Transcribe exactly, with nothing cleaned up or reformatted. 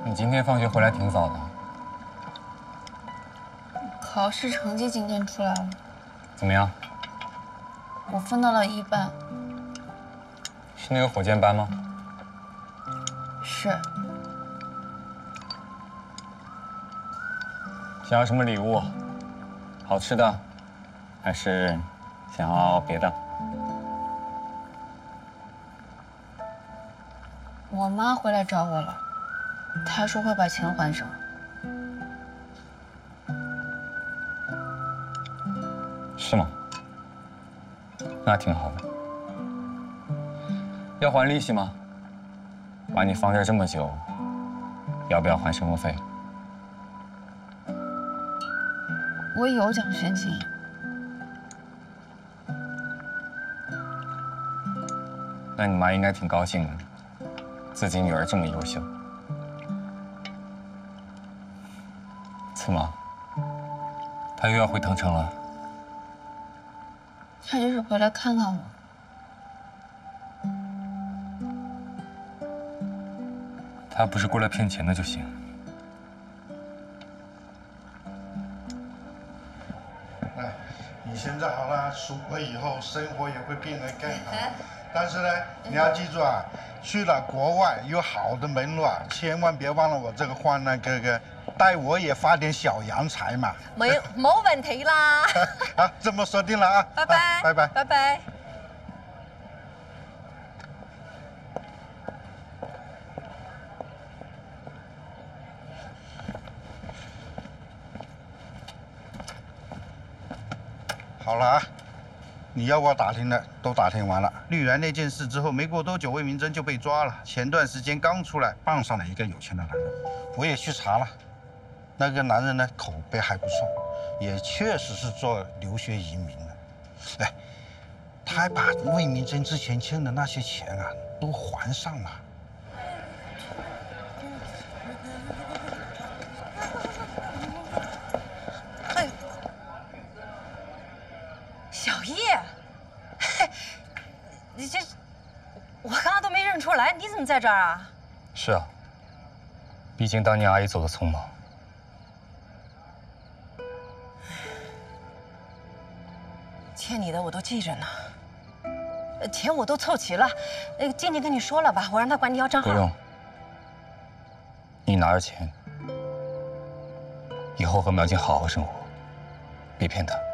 你今天放学回来挺早的。 考试成绩今天出来了， 怎么样？ 我分到了一半。 是那个火箭班吗？ 是。 想要什么礼物？好吃的，还是想要别的？ 我妈回来找我了，她说会把钱还上。 是吗？那挺好的。要还利息吗？把你放这儿这么久，要不要还生活费？ 我有奖学金。 那你妈应该挺高兴的，自己女儿这么优秀。怎么？她又要回腾城了？ 她就是回来看看我。 她不是过来骗钱的就行。 哎，你现在好了，出国以后生活也会变得更好。但是呢，你要记住啊，去了国外有好的门路啊，千万别忘了我这个患难哥哥，待我也发点小洋财嘛。 没冇问题啦。 好，这么说定了啊。 拜拜。 拜拜。 拜拜。 好了啊，你要我打听的都打听完了。绿园那件事之后，没过多久，魏明珍就被抓了。前段时间刚出来，傍上了一个有钱的男人，我也去查了，那个男人呢口碑还不错，也确实是做留学移民的。哎，他还把魏明珍之前欠的那些钱啊都还上了。 小叶，嘿，你这，我刚刚都没认出来，你怎么在这儿啊？ 是啊，毕竟当年阿姨走得匆忙。 欠你的我都记着呢，呃钱我都凑齐了，那个静静跟你说了吧，我让她管你要账号。 不用，你拿着钱，以后和苗静好好生活，别骗她。